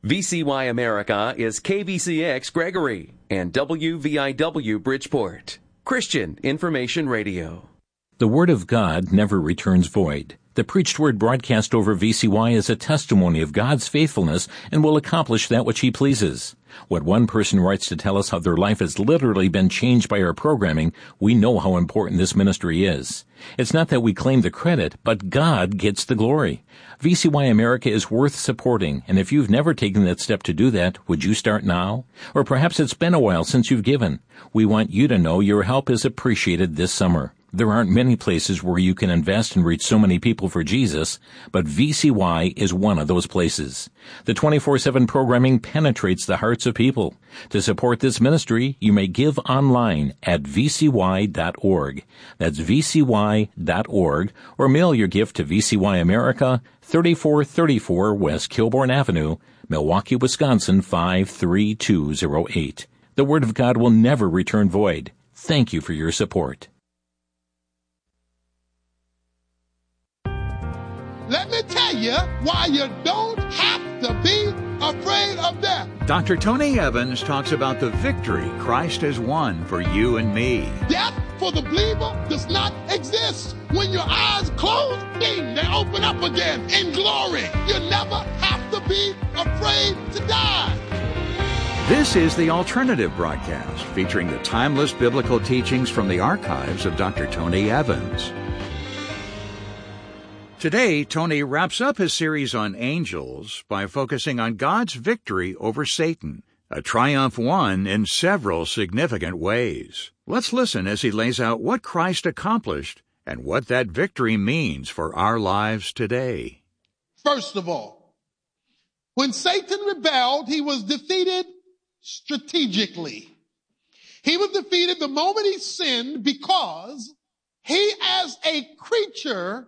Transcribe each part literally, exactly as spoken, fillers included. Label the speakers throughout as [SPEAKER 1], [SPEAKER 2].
[SPEAKER 1] V C Y America is K V C X Gregory and W V I W Bridgeport. Christian Information Radio.
[SPEAKER 2] The Word of God never returns void. The preached word broadcast over V C Y is a testimony of God's faithfulness and will accomplish that which He pleases. What one person writes to tell us how their life has literally been changed by our programming, we know how important this ministry is. It's not that we claim the credit, but God gets the glory. V C Y America is worth supporting, and if you've never taken that step to do that, would you start now? Or perhaps it's been a while since you've given. We want you to know your help is appreciated this summer. There aren't many places where you can invest and reach so many people for Jesus, but V C Y is one of those places. The twenty-four seven programming penetrates the hearts of people. To support this ministry, you may give online at v c y dot org. That's v c y dot org, or mail your gift to V C Y America, thirty-four thirty-four West Kilbourne Avenue, Milwaukee, Wisconsin, five three two zero eight. The Word of God will never return void. Thank you for your support.
[SPEAKER 3] Let me tell you why you don't have to be afraid of death.
[SPEAKER 4] Doctor Tony Evans talks about the victory Christ has won for you and me.
[SPEAKER 3] Death for the believer does not exist. When your eyes close, ding, they open up again in glory. You never have to be afraid to die.
[SPEAKER 4] This is the Alternative Broadcast, featuring the timeless biblical teachings from the archives of Doctor Tony Evans. Today, Tony wraps up his series on angels by focusing on God's victory over Satan, a triumph won in several significant ways. Let's listen as he lays out what Christ accomplished and what that victory means for our lives today.
[SPEAKER 3] First of all, when Satan rebelled, he was defeated strategically. He was defeated the moment he sinned because he, as a creature,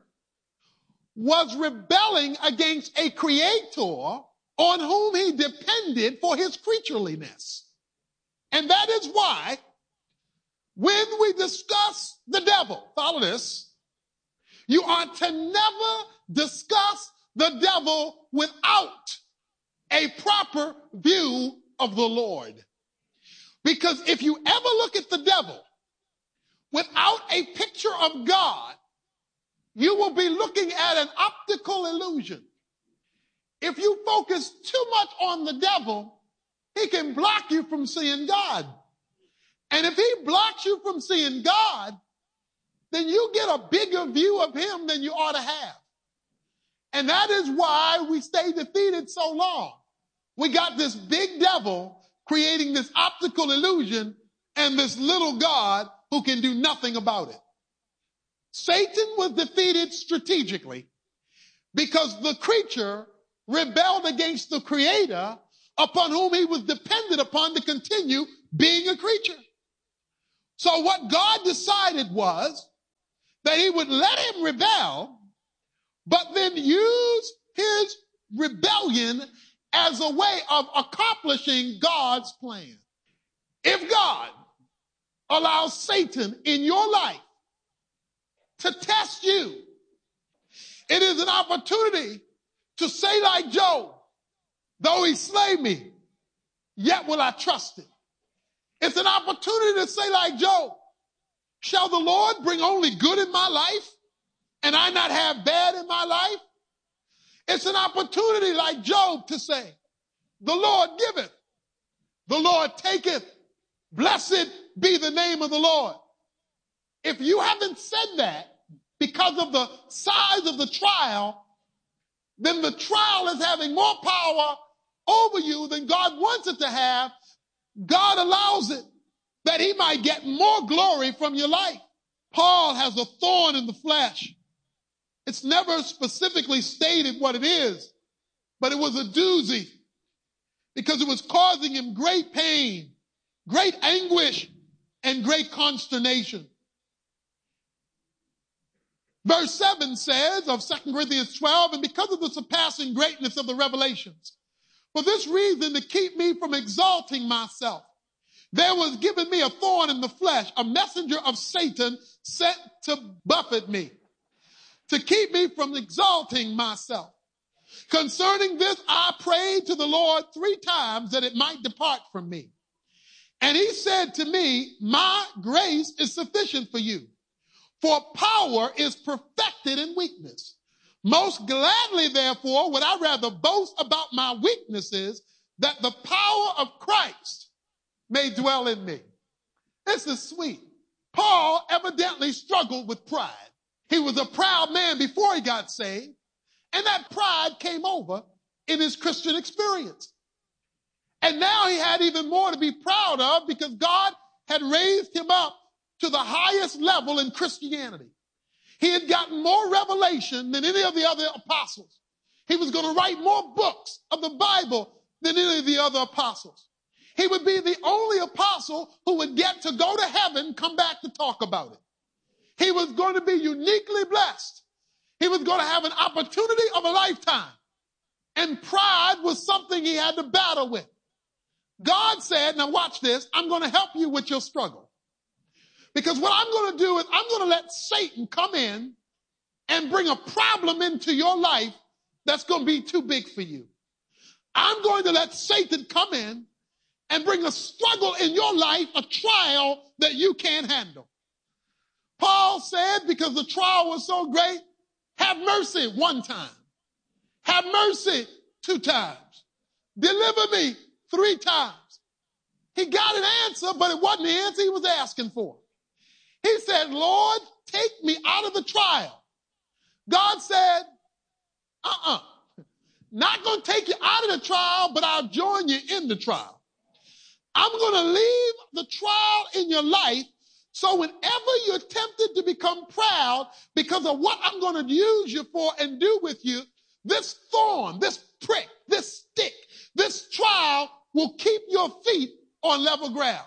[SPEAKER 3] was rebelling against a creator on whom he depended for his creatureliness. And that is why when we discuss the devil, follow this, you are to never discuss the devil without a proper view of the Lord. Because if you ever look at the devil without a picture of God, you will be looking at an optical illusion. If you focus too much on the devil, he can block you from seeing God. And if he blocks you from seeing God, then you get a bigger view of him than you ought to have. And that is why we stay defeated so long. We got this big devil creating this optical illusion and this little God who can do nothing about it. Satan was defeated strategically because the creature rebelled against the creator upon whom he was dependent upon to continue being a creature. So what God decided was that he would let him rebel, but then use his rebellion as a way of accomplishing God's plan. If God allows Satan in your life to test you, it is an opportunity to say like Job, though he slay me, yet will I trust him. It's an opportunity to say like Job, shall the Lord bring only good in my life and I not have bad in my life? It's an opportunity like Job to say, the Lord giveth, the Lord taketh, blessed be the name of the Lord. If you haven't said that because of the size of the trial, then the trial is having more power over you than God wants it to have. God allows it that he might get more glory from your life. Paul has a thorn in the flesh. It's never specifically stated what it is, but it was a doozy because it was causing him great pain, great anguish, and great consternation. Verse seven says of Second Corinthians twelve, and because of the surpassing greatness of the revelations, for this reason to keep me from exalting myself, there was given me a thorn in the flesh, a messenger of Satan sent to buffet me, to keep me from exalting myself. Concerning this, I prayed to the Lord three times that it might depart from me. And he said to me, my grace is sufficient for you, for power is perfected in weakness. Most gladly, therefore, would I rather boast about my weaknesses, that the power of Christ may dwell in me. This is sweet. Paul evidently struggled with pride. He was a proud man before he got saved, and that pride came over in his Christian experience. And now he had even more to be proud of because God had raised him up to the highest level in Christianity. He had gotten more revelation than any of the other apostles. He was going to write more books of the Bible than any of the other apostles. He would be the only apostle who would get to go to heaven, come back to talk about it. He was going to be uniquely blessed. He was going to have an opportunity of a lifetime. And pride was something he had to battle with. God said, now watch this, I'm going to help you with your struggle. Because what I'm going to do is I'm going to let Satan come in and bring a problem into your life that's going to be too big for you. I'm going to let Satan come in and bring a struggle in your life, a trial that you can't handle. Paul said, because the trial was so great, have mercy one time. Have mercy two times. Deliver me three times. He got an answer, but it wasn't the answer he was asking for. He said, Lord, take me out of the trial. God said, uh-uh, not going to take you out of the trial, but I'll join you in the trial. I'm going to leave the trial in your life so whenever you're tempted to become proud because of what I'm going to use you for and do with you, this thorn, this prick, this stick, this trial will keep your feet on level ground.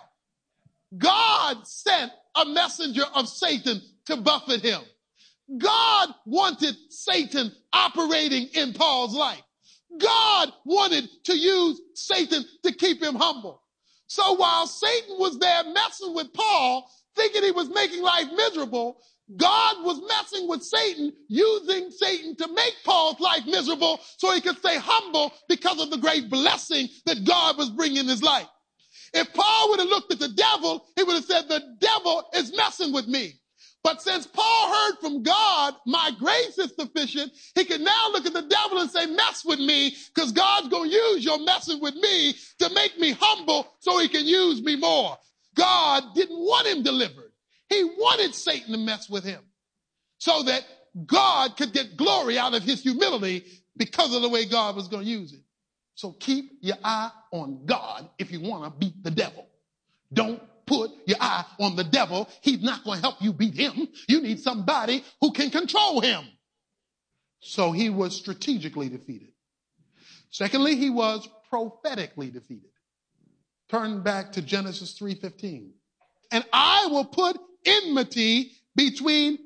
[SPEAKER 3] God sent a messenger of Satan to buffet him. God wanted Satan operating in Paul's life. God wanted to use Satan to keep him humble. So while Satan was there messing with Paul, thinking he was making life miserable, God was messing with Satan, using Satan to make Paul's life miserable so he could stay humble because of the great blessing that God was bringing in his life. If Paul would have looked at the devil, he would have said, the devil is messing with me. But since Paul heard from God, my grace is sufficient, he can now look at the devil and say, mess with me, because God's going to use your messing with me to make me humble so he can use me more. God didn't want him delivered. He wanted Satan to mess with him so that God could get glory out of his humility because of the way God was going to use it. So keep your eye on God if you want to beat the devil. Don't put your eye on the devil. He's not going to help you beat him. You need somebody who can control him. So he was strategically defeated. Secondly, he was prophetically defeated. Turn back to Genesis three fifteen. And I will put enmity between